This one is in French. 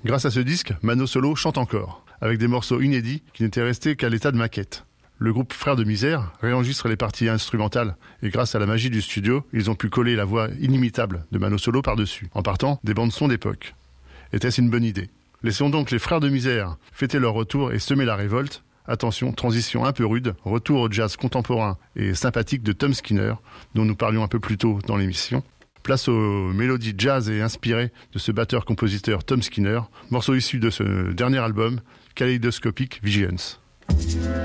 Grâce à ce disque, Mano Solo chante encore, avec des morceaux inédits qui n'étaient restés qu'à l'état de maquette. Le groupe Frères de Misère réenregistre les parties instrumentales et grâce à la magie du studio, ils ont pu coller la voix inimitable de Mano Solo par-dessus, en partant des bandes-sons d'époque. Était-ce une bonne idée ? Laissons donc les Frères de Misère fêter leur retour et semer la révolte. Attention, transition un peu rude, retour au jazz contemporain et sympathique de Tom Skinner, dont nous parlions un peu plus tôt dans l'émission. Place aux mélodies jazz et inspirées de ce batteur-compositeur Tom Skinner, morceau issu de ce dernier album, Kaleidoscopic Visions.